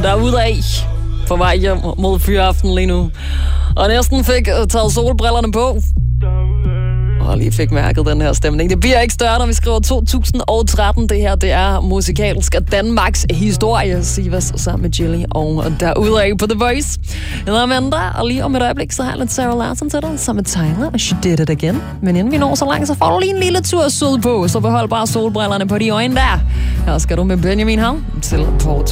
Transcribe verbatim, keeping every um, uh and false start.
derudad på vej hjem mod Fyraften lige nu. Og næsten fik taget solbrillerne på. Og lige fik mærket den her stemning. Det bliver ikke større, når vi skriver to tusind og tretten. Det her, det er musikalsk og Danmarks historie. Sivas sammen med Jilly og derudad på The Voice. Jeg hedder Amanda, og lige om et øjeblik, så har jeg lidt Sarah Larsen til dig, sammen med Tyler og She Did It Again. Men inden vi når så langt, så får du lige en lille tur syd på, så behold bare solbrillerne på de øjne der. Her skal du med Benjamin Havn til Porto.